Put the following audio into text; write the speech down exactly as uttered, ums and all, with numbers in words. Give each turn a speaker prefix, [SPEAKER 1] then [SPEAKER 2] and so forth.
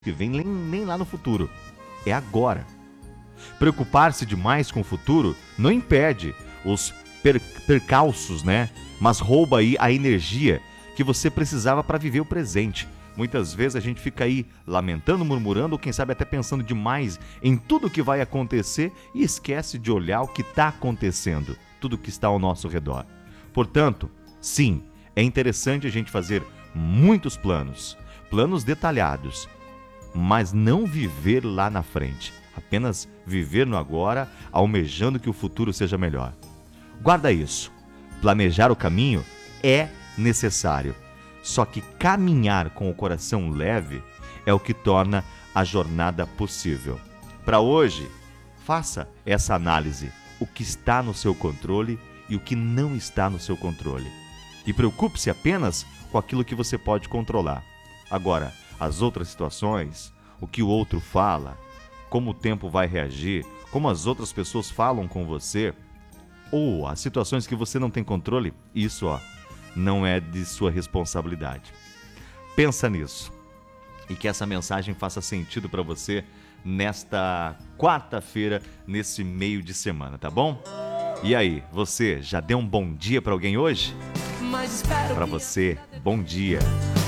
[SPEAKER 1] que vem nem, nem lá no futuro. É agora. Preocupar-se demais com o futuro não impede os per percalços, né? Mas rouba aí a energia que você precisava para viver o presente. Muitas vezes a gente fica aí lamentando, murmurando, ou quem sabe até pensando demais em tudo que vai acontecer e esquece de olhar o que está acontecendo, tudo que está ao nosso redor. Portanto, sim, é interessante a gente fazer muitos planos, planos detalhados, mas não viver lá na frente, apenas viver no agora, almejando que o futuro seja melhor. Guarda isso. Planejar o caminho é necessário, só que caminhar com o coração leve é o que torna a jornada possível. Para hoje, faça essa análise, o que está no seu controle e o que não está no seu controle. E preocupe-se apenas com aquilo que você pode controlar. Agora, as outras situações, o que o outro fala, como o tempo vai reagir, como as outras pessoas falam com você, ou as situações que você não tem controle, isso, ó, não é de sua responsabilidade. Pensa nisso e que essa mensagem faça sentido para você nesta quarta-feira, nesse meio de semana, tá bom? E aí, você já deu um bom dia para alguém hoje? Para você, bom dia.